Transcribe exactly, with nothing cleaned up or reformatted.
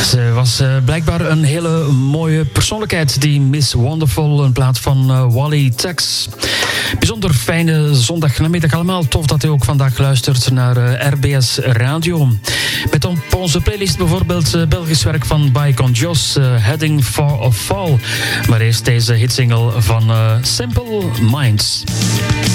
Ze was uh, blijkbaar een hele mooie persoonlijkheid, die Miss Wonderful, in plaats van uh, Wally Tex. Bijzonder fijne zondagnamiddag allemaal. Tof dat u ook vandaag luistert naar uh, R B S Radio. Met op onze playlist bijvoorbeeld uh, Belgisch werk van Baikon Jos, uh, Heading for a Fall. Maar eerst deze hitsingle van uh, Simple Minds.